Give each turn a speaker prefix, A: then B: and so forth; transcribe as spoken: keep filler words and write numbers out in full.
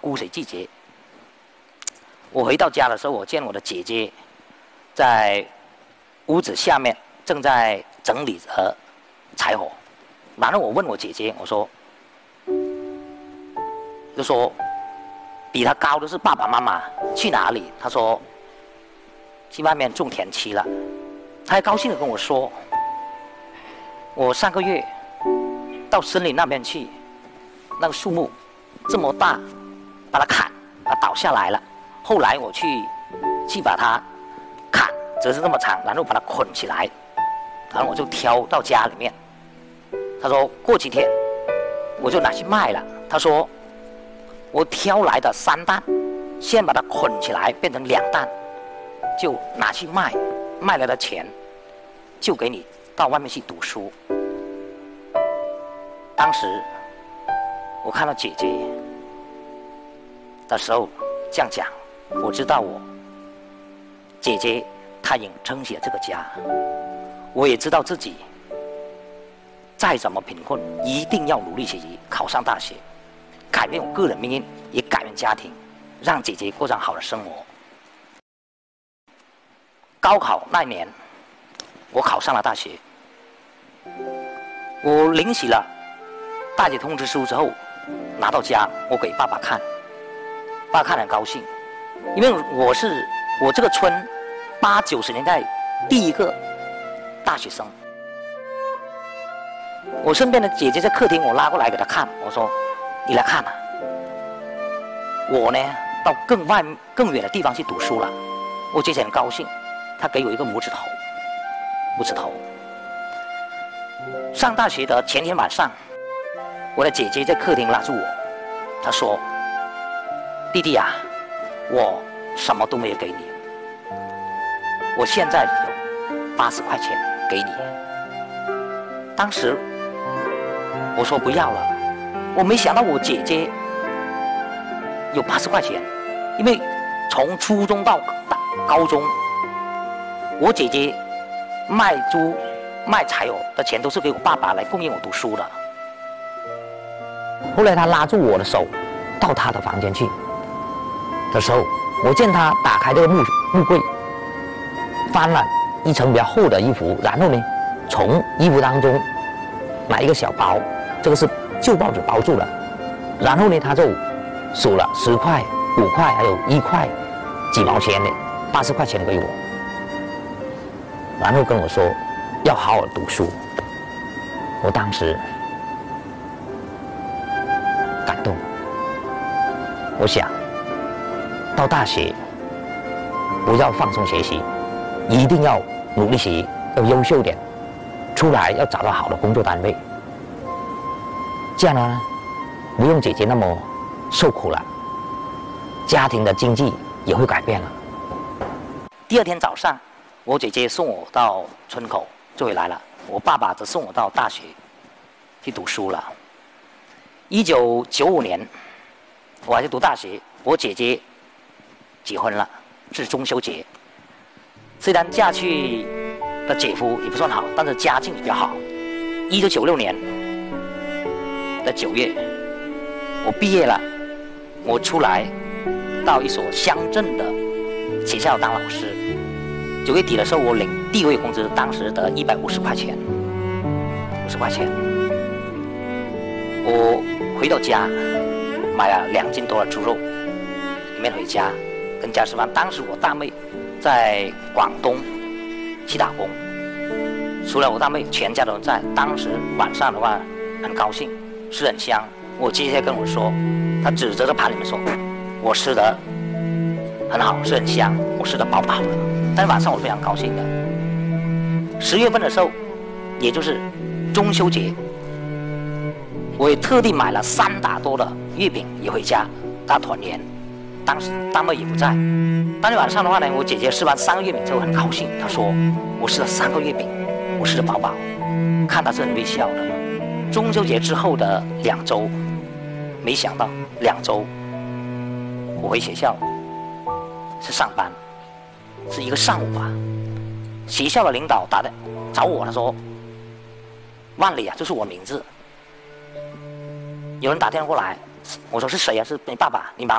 A: 枯水季节。我回到家的时候，我见我的姐姐在屋子下面正在整理着柴火。然后我问我姐姐，我说，就说比她高的是爸爸妈妈，去哪里？她说去外面种田去了。她还高兴地跟我说，我上个月到森林那边去，那个树木这么大，把它砍，把它倒下来了。后来我去去把它砍，只是这么长，然后把它捆起来，然后我就挑到家里面。他说过几天我就拿去卖了。他说我挑来的三担，先把它捆起来变成两担，就拿去卖，卖来的钱就给你到外面去读书。当时我看到姐姐的时候这样讲，我知道我姐姐她已经撑起了这个家，我也知道自己再怎么贫困，一定要努力学习，考上大学，改变我个人命运，也改变家庭，让姐姐过上好的生活。高考那一年，我考上了大学。我领取了大学通知书之后，拿到家，我给爸爸看，爸爸看得很高兴，因为我是我这个村八九十年代第一个大学生。我身边的姐姐在客厅，我拉过来给她看，我说：“你来看啊，我呢到更外更远的地方去读书了。”我姐姐很高兴，她给我一个拇指头，拇指头。上大学的前天晚上，我的姐姐在客厅拉住我，她说：“弟弟啊，我什么都没有给你，我现在有八十块钱给你。”当时我说不要了，我没想到我姐姐有八十块钱，因为从初中到高中，我姐姐卖猪卖柴油的钱都是给我爸爸来供应我读书的。后来她拉住我的手到她的房间去的时候，我见她打开这个木木柜，翻了一层比较厚的衣服，然后呢从衣服当中拿一个小包，这个是旧报纸包住了，然后呢他就数了十块、五块，还有一块、几毛钱的八十块钱给我，然后跟我说要好好读书。我当时感动，我想到大学不要放松学习，一定要努力学习，要优秀点，出来要找到好的工作单位，这样呢不用姐姐那么受苦了，家庭的经济也会改变了。第二天早上，我姐姐送我到村口就回来了，我爸爸则送我到大学去读书了。一九九五年我还在读大学，我姐姐结婚了，是中秋节。虽然嫁去的姐夫也不算好，但是家境比较好。一九九六年的九月，我毕业了，我出来到一所乡镇的学校当老师。九月底的时候，我领第一个月工资，当时得一百五十块钱，五十块钱。我回到家，买了两斤多的猪肉，里面回家跟家吃饭。当时我大妹在广东去打工，除了我大妹，全家都在。当时晚上的话很高兴，吃很香。我姐姐跟我说，她指着这盘里面说，我吃的很好，吃很香，我吃的饱饱的。但是晚上我非常高兴的。十月份的时候，也就是中秋节，我也特地买了三打多的月饼也回家大家团圆。当时大妹也不在。当天晚上的话呢，我姐姐吃完三个月饼之后很高兴，她说我吃了三个月饼，我吃得饱饱，看她是很微笑的。中秋节之后的两周，没想到两周我回学校是上班，是一个上午吧。学校的领导打的找我，他说万里啊，这是我名字。有人打电话过来，我说是谁啊？是你爸爸，你忙。